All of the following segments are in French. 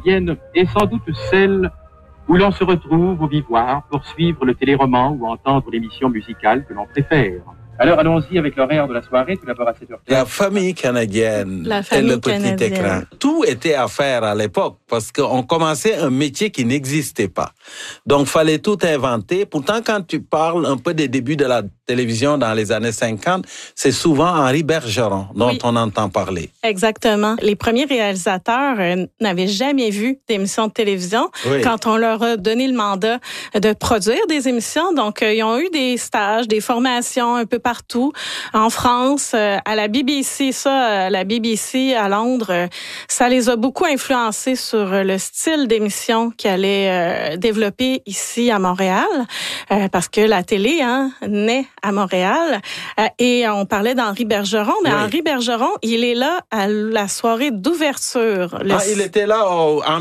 canadienne est sans doute celle où l'on se retrouve au Vivoire pour suivre le téléroman ou entendre l'émission musicale que l'on préfère. Alors allons-y avec l'horaire de la soirée, tout d'abord à 7h15. La famille canadienne et le petit écran. Tout était à faire à l'époque parce qu'on commençait un métier qui n'existait pas. Donc, fallait tout inventer. Pourtant, quand tu parles un peu des débuts de la télévision dans les années 50, c'est souvent Henri Bergeron dont on entend parler. Exactement. Les premiers réalisateurs n'avaient jamais vu d'émissions de télévision quand on leur a donné le mandat de produire des émissions. Donc, ils ont eu des stages, des formations un peu partout. En France, à la BBC, la BBC à Londres, ça les a beaucoup influencés sur le style d'émission qu'ils allaient développer ici à Montréal, parce que la télé naît à Montréal. Et on parlait d'Henri Bergeron, mais Henri Bergeron, il est là à la soirée d'ouverture. Il était là en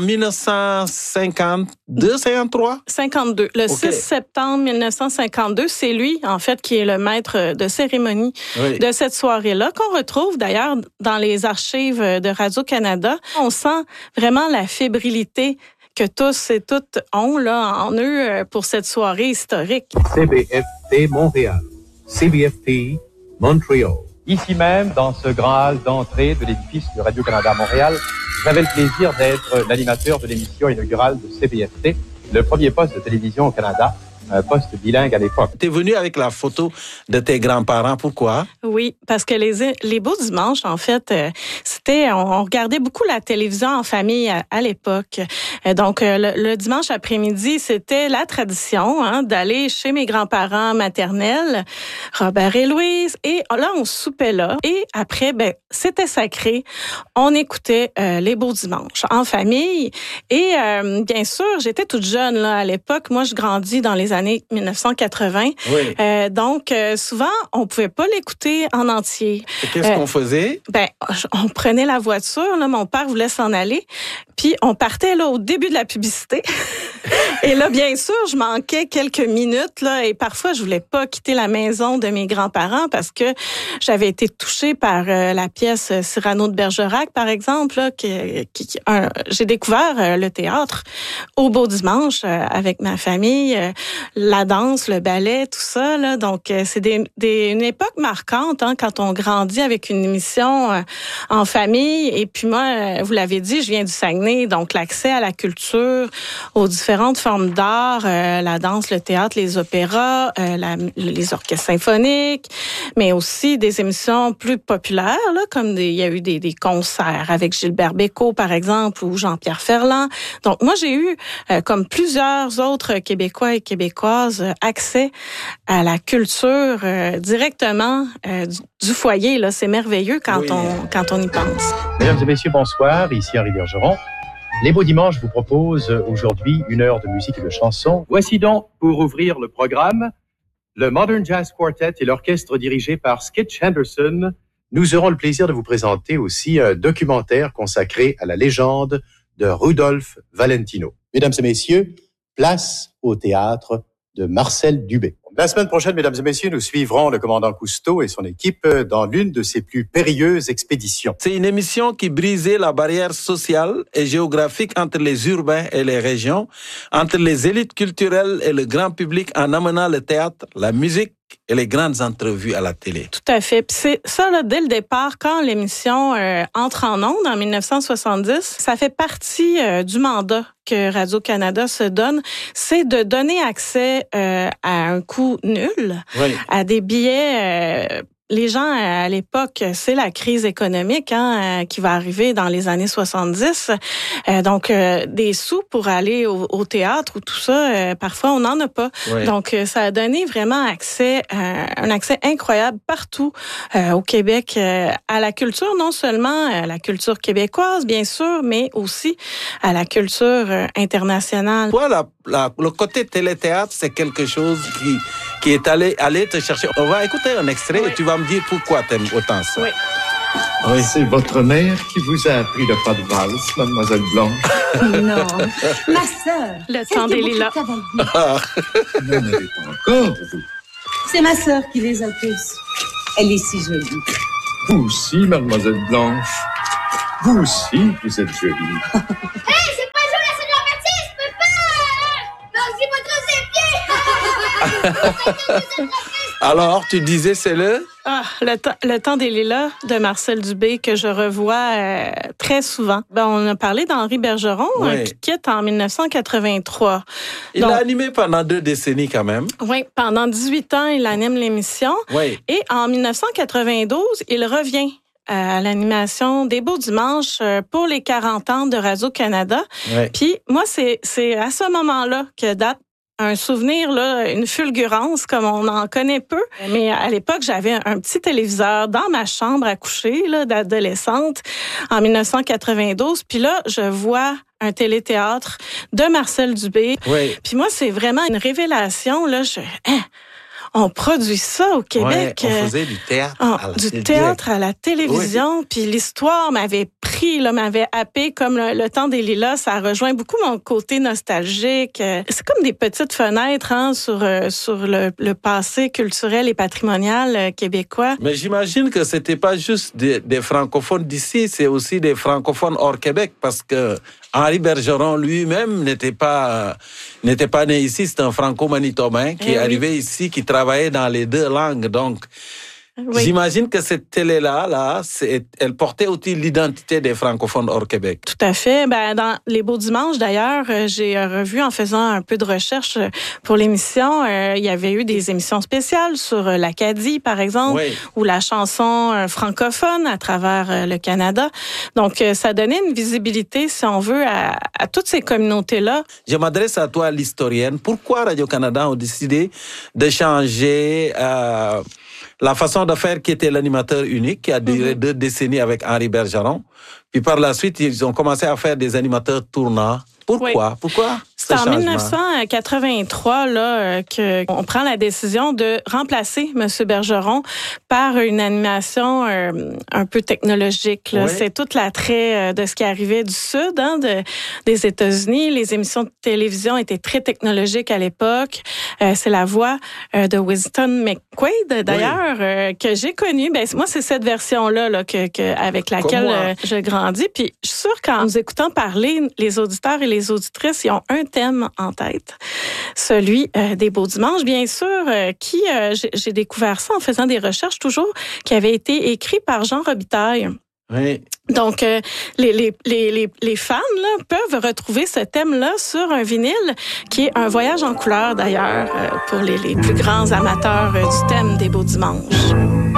1952, 53? 52. Le 6 septembre 1952, c'est lui, en fait, qui est le maître de cérémonie de cette soirée-là, qu'on retrouve d'ailleurs dans les archives de Radio-Canada. On sent vraiment la fébrilité que tous et toutes ont là, en eux pour cette soirée historique. CBFT Montréal, CBFT Montréal. Ici même, dans ce grand hall d'entrée de l'édifice de Radio-Canada à Montréal, j'avais le plaisir d'être l'animateur de l'émission inaugurale de CBFT, le premier poste de télévision au Canada. Un poste bilingue à l'époque. Tu es venu avec la photo de tes grands-parents. Pourquoi? Oui, parce que les beaux dimanches, en fait, on regardait beaucoup la télévision en famille à l'époque. Donc, le dimanche après-midi, c'était la tradition d'aller chez mes grands-parents maternels, Robert et Louise, et là, on soupait là. Et après, c'était sacré. On écoutait les beaux dimanches en famille. Et bien sûr, j'étais toute jeune là à l'époque. Moi, je grandis dans les années 1980. Donc, souvent, on pouvait pas l'écouter en entier. Et qu'est-ce qu'on faisait? On prenait la voiture, là, mon père voulait s'en aller, puis on partait là au début de la publicité. Et là, bien sûr, je manquais quelques minutes, là, et parfois, je voulais pas quitter la maison de mes grands-parents parce que j'avais été touchée par la pièce Cyrano de Bergerac, par exemple, là, j'ai découvert le théâtre au Beau Dimanche avec ma famille, la danse, le ballet, tout ça, là. Donc, c'est une époque marquante, quand on grandit avec une émission en famille. Et puis moi, vous l'avez dit, je viens du Saguenay, donc l'accès à la culture, aux différentes formes d'art, la danse, le théâtre, les opéras, les orchestres symphoniques, mais aussi des émissions plus populaires, là, comme il y a eu des concerts avec Gilbert Bécaud, par exemple, ou Jean-Pierre Ferland. Donc, moi, j'ai eu, comme plusieurs autres Québécois et Québécoises, accès à la culture directement du foyer. Là, c'est merveilleux quand on y pense. Mesdames et messieurs, bonsoir. Ici Henri Bergeron. Les Beaux Dimanches vous proposent aujourd'hui 1 heure de musique et de chansons. Voici donc, pour ouvrir le programme, le Modern Jazz Quartet et l'orchestre dirigé par Skitch Henderson. Nous aurons le plaisir de vous présenter aussi un documentaire consacré à la légende de Rudolph Valentino. Mesdames et messieurs, place au théâtre de Marcel Dubé. La semaine prochaine, mesdames et messieurs, nous suivrons le commandant Cousteau et son équipe dans l'une de ses plus périlleuses expéditions. C'est une émission qui brisait la barrière sociale et géographique entre les urbains et les régions, entre les élites culturelles et le grand public en amenant le théâtre, la musique et les grandes entrevues à la télé. Tout à fait. Puis c'est ça, là, dès le départ, quand l'émission entre en ondes en 1970, ça fait partie du mandat que Radio-Canada se donne, c'est de donner accès à un coût nul à des billets. Les gens, à l'époque, c'est la crise économique qui va arriver dans les années 70. Donc, des sous pour aller au théâtre ou tout ça, parfois, on n'en a pas. Donc, ça a donné vraiment un accès incroyable partout au Québec à la culture, non seulement à la culture québécoise, bien sûr, mais aussi à la culture internationale. Toi, le côté télé-théâtre, c'est quelque chose qui est allé te chercher. On va écouter un extrait et tu vas me dire pourquoi t'aimes autant ça. Oui, c'est votre mère qui vous a appris le pas de valse, mademoiselle Blanche. Non, ma sœur. Le temps des lilas. Vous n'en avez pas encore, vous. C'est ma sœur qui les a tous. Elle est si jolie. Vous aussi, mademoiselle Blanche. Vous aussi, vous êtes jolie. Hey, c'est pas Alors, tu disais, c'est le temps des lilas de Marcel Dubé que je revois très souvent. On a parlé d'Henri Bergeron qui quitte en 1983. Il a animé pendant 2 décennies quand même. Oui, pendant 18 ans, il anime l'émission. Oui. Et en 1992, il revient à l'animation des Beaux Dimanches pour les 40 ans de Radio-Canada. Oui. Puis moi, c'est à ce moment-là que date un souvenir, là, une fulgurance comme on en connaît peu. Mais à l'époque, j'avais un petit téléviseur dans ma chambre à coucher là, d'adolescente en 1992. Puis là, je vois un téléthéâtre de Marcel Dubé. Oui. Puis moi, c'est vraiment une révélation. Là, on produit ça au Québec. Ouais, on faisait du théâtre à la télévision. Oui. Puis l'histoire m'avait pris, là, m'avait happé comme le temps des lilas. Ça rejoint beaucoup mon côté nostalgique. C'est comme des petites fenêtres sur le passé culturel et patrimonial québécois. Mais j'imagine que c'était pas juste des francophones d'ici, c'est aussi des francophones hors Québec, parce que Henri Bergeron lui-même n'était pas né ici, c'est un franco-manitobain qui est arrivé ici, qui travaillait dans les 2 langues. Donc, j'imagine que cette télé-là, elle portait aussi l'identité des francophones hors Québec. Tout à fait. Dans Les Beaux Dimanches, d'ailleurs, j'ai revu en faisant un peu de recherche pour l'émission. Il y avait eu des émissions spéciales sur l'Acadie, par exemple, ou la chanson francophone à travers le Canada. Donc, ça donnait une visibilité, si on veut, à toutes ces communautés-là. Je m'adresse à toi, l'historienne. Pourquoi Radio-Canada a décidé de changer la façon de faire qui était l'animateur unique, qui a duré 2 décennies avec Henri Bergeron. Puis par la suite, ils ont commencé à faire des animateurs tournants. Pourquoi? Pourquoi? C'est en 1983 là qu'on prend la décision de remplacer M. Bergeron par une animation un peu technologique. Là. C'est tout l'attrait de ce qui arrivait du Sud, des États-Unis. Les émissions de télévision étaient très technologiques à l'époque. C'est la voix de Winston McQuaid, d'ailleurs, que j'ai connue. Moi, c'est cette version-là avec laquelle je grandis. Puis je suis sûre qu'en nous écoutant parler, les auditeurs et les auditrices, ils ont un thème en tête, celui des Beaux Dimanches, bien sûr, j'ai découvert ça en faisant des recherches toujours, qui avait été écrit par Jean Robitaille. Oui. Donc, les fans là, peuvent retrouver ce thème-là sur un vinyle qui est un voyage en couleur, d'ailleurs, pour les plus grands amateurs du thème des Beaux Dimanches.